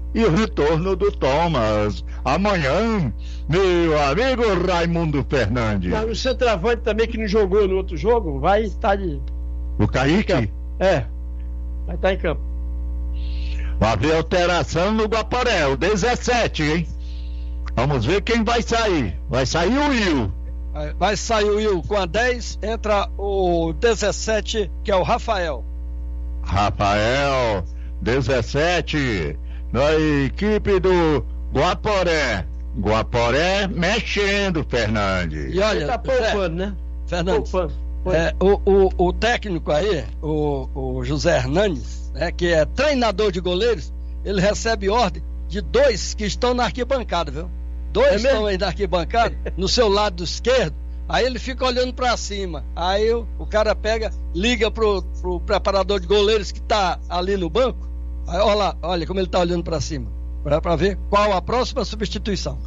e o retorno do Thomas. Amanhã, meu amigo Raimundo Fernandes. O centroavante também que não jogou no outro jogo, vai estar de... O Kaique? Vai estar em campo. Vai haver alteração no Guaporé, o 17, hein? Vamos ver quem vai sair. Vai sair o Will. Vai sair o Will com a 10, entra o 17, que é o Rafael. Rafael, 17, na equipe do Guaporé. Guaporé mexendo, Fernandes. E olha, ele tá poupando, né? Fernandes, o técnico aí, o José Hernanes, né, que é treinador de goleiros, ele recebe ordem de 2 que estão na arquibancada, viu? 2 estão aí na arquibancada, no seu lado esquerdo. Aí ele fica olhando pra cima. Aí o cara pega, liga pro preparador de goleiros que tá ali no banco. Aí olha como ele tá olhando pra cima, pra ver qual a próxima substituição.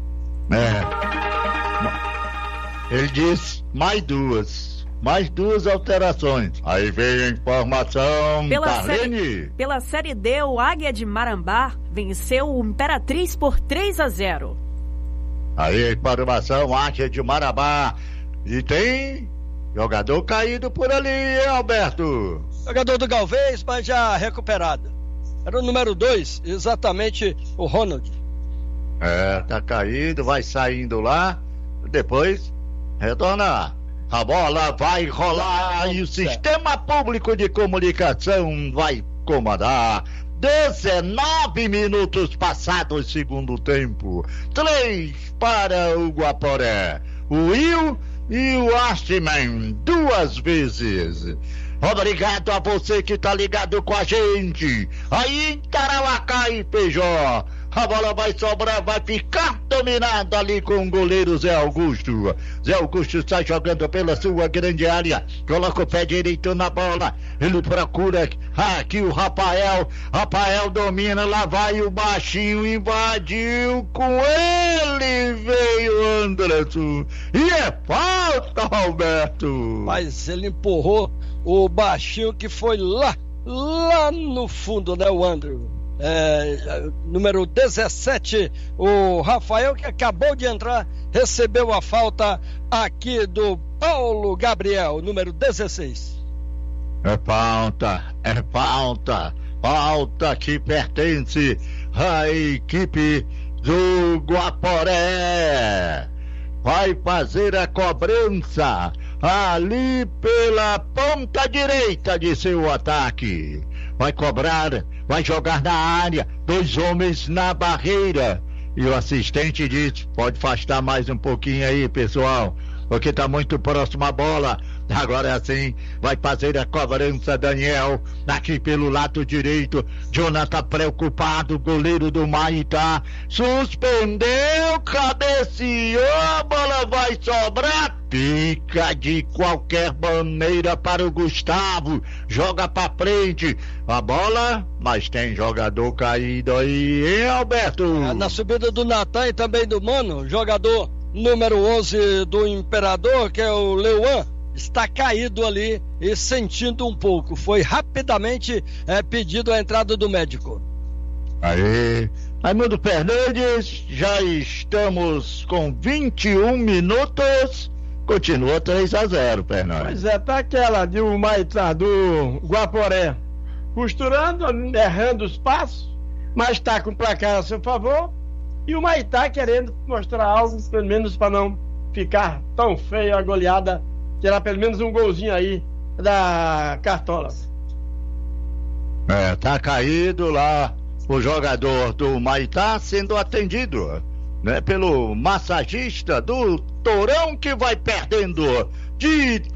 Ele diz mais duas alterações. Aí veio a informação. Pela Série D, o Águia de Marambá venceu o Imperatriz por 3-0. Aí a informação, Águia de Marabá. E tem jogador caído por ali, hein, Alberto? Jogador do Galvez, mas já recuperado. Era o número 2, exatamente o Ronald. Tá caído, vai saindo lá, depois retorna. A bola vai rolar e o Sistema Público de Comunicação vai comandar. 19 minutos passados, segundo tempo. 3 para o Guaporé. O Will e o Ashman, 2 vezes. Obrigado a você que tá ligado com a gente. Aí em Tarauacá e Feijó. A bola vai sobrar, vai ficar dominada ali com o goleiro Zé Augusto. Zé Augusto está jogando pela sua grande área. Coloca o pé direito na bola. Ele procura aqui o Rafael. Rafael domina, lá vai o baixinho, invadiu com ele. Veio o Anderson. E é falta, Roberto. Mas ele empurrou o baixinho que foi lá no fundo, né, o Anderson. Número 17, o Rafael, que acabou de entrar, recebeu a falta aqui do Paulo Gabriel, número 16. É falta que pertence à equipe do Guaporé. Vai fazer a cobrança ali pela ponta direita de seu ataque. Vai cobrar, vai jogar na área, 2 homens na barreira. E o assistente diz, pode afastar mais um pouquinho aí, pessoal, porque tá muito próximo a bola. Agora sim, vai fazer a cobrança Daniel, aqui pelo lado direito. Jonathan preocupado, goleiro do Maitá, suspendeu, cabeceou, a bola vai sobrar. Fica de qualquer maneira para o Gustavo, joga pra frente, a bola, mas tem jogador caído aí, hein, Alberto? Na subida do Natan e também do Mano, jogador número 11 do Imperador, que é o Leuan, está caído ali e sentindo um pouco. Foi rapidamente pedido a entrada do médico. Aí, Raimundo Fernandes, já estamos com 21 minutos. Continua 3-0, Fernandes. Pois tá aquela de o Maitá do Guaporé costurando, errando os passos, mas tá com o placar a seu favor. E o Maitá querendo mostrar algo, pelo menos para não ficar tão feia a goleada, tirar pelo menos um golzinho aí da Cartola. Tá caído lá o jogador do Maitá sendo atendido, né, pelo massagista do Tourão, que vai perdendo de